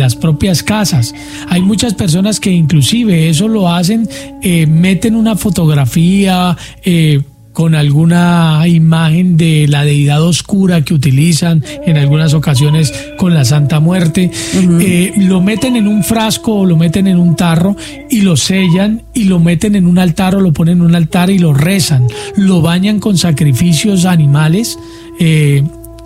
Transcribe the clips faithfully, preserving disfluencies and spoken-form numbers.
las propias casas. Hay muchas personas que inclusive eso lo hacen, eh, meten una fotografía, eh, con alguna imagen de la deidad oscura que utilizan en algunas ocasiones con la Santa Muerte, uh-huh. eh, lo meten en un frasco o lo meten en un tarro y lo sellan y lo meten en un altar o lo ponen en un altar y lo rezan, lo bañan con sacrificios animales, eh,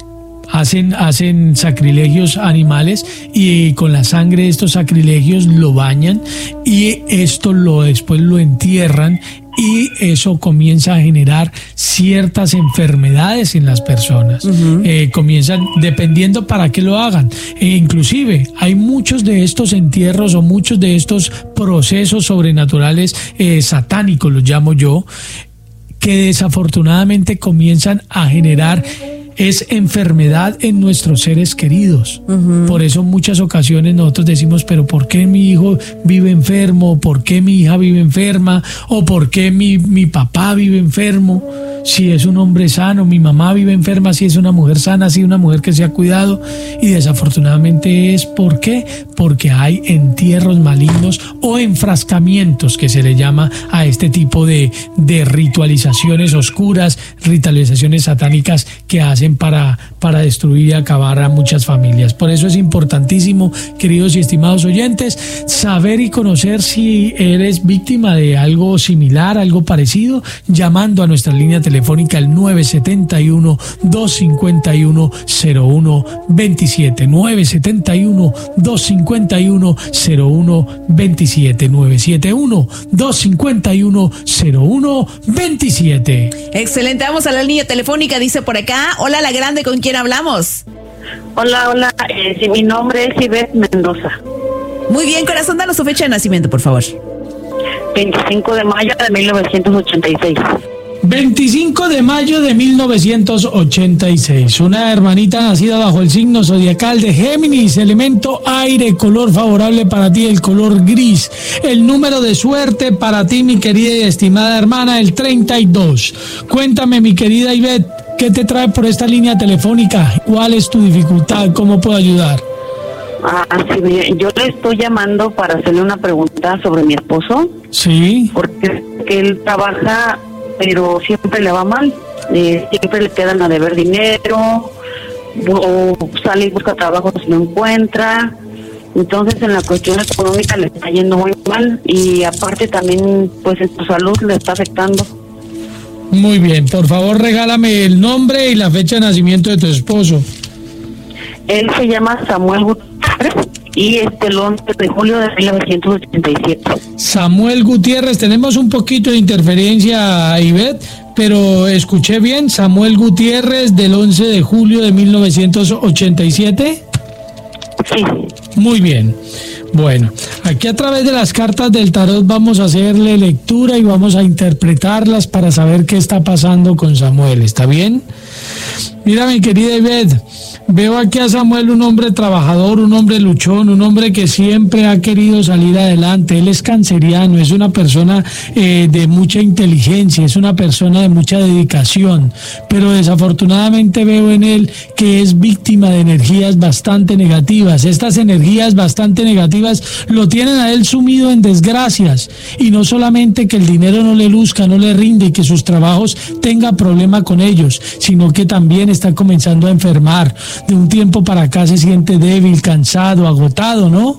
Hacen, hacen sacrilegios animales y con la sangre de estos sacrilegios lo bañan y esto lo después lo entierran y eso comienza a generar ciertas enfermedades en las personas. Uh-huh. Eh, comienzan, dependiendo para qué lo hagan. E inclusive hay muchos de estos entierros o muchos de estos procesos sobrenaturales eh, satánicos, los llamo yo, que desafortunadamente comienzan a generar es enfermedad en nuestros seres queridos. Uh-huh. Por eso en muchas ocasiones nosotros decimos, pero ¿por qué mi hijo vive enfermo? ¿Por qué mi hija vive enferma? ¿O por qué mi, mi papá vive enfermo? Si es un hombre sano, mi mamá vive enferma, si es una mujer sana, si es una mujer que se ha cuidado. Y desafortunadamente es ¿por qué? Porque hay entierros malignos o enfrascamientos, que se le llama a este tipo de, de ritualizaciones oscuras, ritualizaciones satánicas que hacen para, para destruir y acabar a muchas familias. Por eso es importantísimo, queridos y estimados oyentes, saber y conocer si eres víctima de algo similar, algo parecido, llamando a nuestra línea telefónica telefónica el nueve siete uno, dos cinco uno, cero uno dos siete, nueve siete uno, dos cinco uno, cero uno dos siete, nueve siete uno, dos cinco uno, cero uno dos siete. Excelente, vamos a la línea telefónica, dice por acá. Hola, la grande, ¿con quién hablamos? Hola, hola, eh, sí, mi nombre es Ivette Mendoza. Muy bien, corazón, danos su fecha de nacimiento, por favor. veinticinco de mayo de mil novecientos ochenta y seis. veinticinco de mayo de mil novecientos ochenta y seis. Una hermanita nacida bajo el signo zodiacal de Géminis, elemento aire, color favorable para ti, el color gris. El número de suerte para ti, mi querida y estimada hermana, el treinta y dos. Cuéntame, mi querida Ivette, ¿qué te trae por esta línea telefónica? ¿Cuál es tu dificultad? ¿Cómo puedo ayudar? Ah, sí, bien. Yo le estoy llamando para hacerle una pregunta sobre mi esposo. Sí. Porque que él trabaja, pero siempre le va mal, eh, siempre le quedan a deber dinero, o sale y busca trabajo si no encuentra. Entonces en la cuestión económica le está yendo muy mal y aparte también pues en su salud le está afectando. Muy bien, por favor regálame el nombre y la fecha de nacimiento de tu esposo. Él se llama Samuel Gutiérrez y este el once de julio de mil novecientos ochenta y siete. Samuel Gutiérrez, tenemos un poquito de interferencia, Ivette, pero escuché bien. Samuel Gutiérrez, del once de julio de mil novecientos ochenta y siete. Sí. Muy bien. Bueno, aquí a través de las cartas del tarot vamos a hacerle lectura y vamos a interpretarlas para saber qué está pasando con Samuel, ¿está bien? Mira, mi querida Ivette, veo aquí a Samuel un hombre trabajador, un hombre luchón, un hombre que siempre ha querido salir adelante. Él es canceriano, es una persona eh, de mucha inteligencia, es una persona de mucha dedicación, pero desafortunadamente veo en él que es víctima de energías bastante negativas. Estas energías bastante negativas lo tienen a él sumido en desgracias, y no solamente que el dinero no le luzca, no le rinde y que sus trabajos tenga problema con ellos, sino que también está comenzando a enfermar. De un tiempo para acá se siente débil, cansado, agotado, ¿no?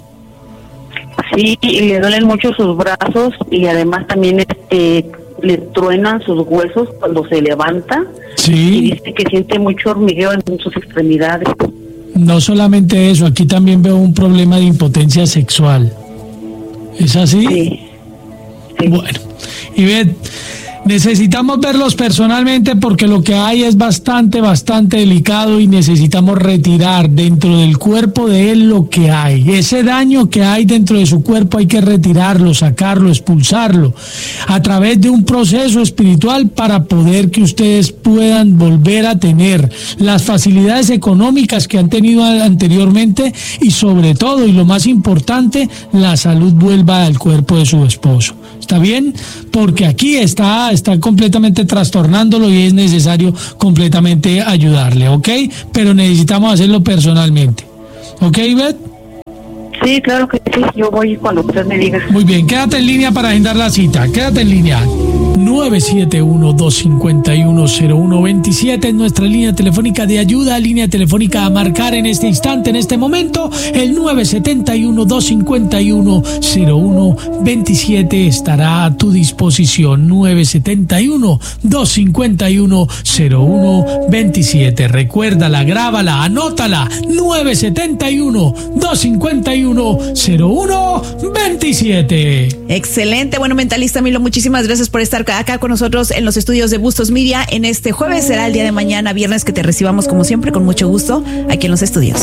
Sí, y le duelen mucho sus brazos y además también este le truenan sus huesos cuando se levanta. Sí. Y dice que siente mucho hormigueo en sus extremidades. No solamente eso, aquí también veo un problema de impotencia sexual. ¿Es así? Sí. Sí. Bueno, Ivette, necesitamos verlos personalmente porque lo que hay es bastante, bastante delicado y necesitamos retirar dentro del cuerpo de él lo que hay. Ese daño que hay dentro de su cuerpo hay que retirarlo, sacarlo, expulsarlo a través de un proceso espiritual para poder que ustedes puedan volver a tener las facilidades económicas que han tenido anteriormente y sobre todo, y lo más importante, la salud vuelva al cuerpo de su esposo. ¿Está bien? Porque aquí está, está completamente trastornándolo y es necesario completamente ayudarle, ¿ok? Pero necesitamos hacerlo personalmente. ¿Ok, Ivette? Sí, claro que sí, yo voy cuando usted me diga. Muy bien, quédate en línea para agendar la cita, quédate en línea. nueve siete uno, dos cinco uno, cero uno dos siete es nuestra línea telefónica de ayuda, línea telefónica a marcar en este instante, en este momento. El nueve siete uno, dos cinco uno, cero uno dos siete estará a tu disposición. nueve siete uno, dos cinco uno, cero uno dos siete. Recuérdala, grábala, anótala. nueve siete uno, dos cinco uno, cero uno dos siete. Excelente. Bueno, Mentalista Milo, muchísimas gracias por estar acá con nosotros en los estudios de Bustos Media en este jueves. Será el día de mañana, viernes, que te recibamos como siempre con mucho gusto aquí en los estudios.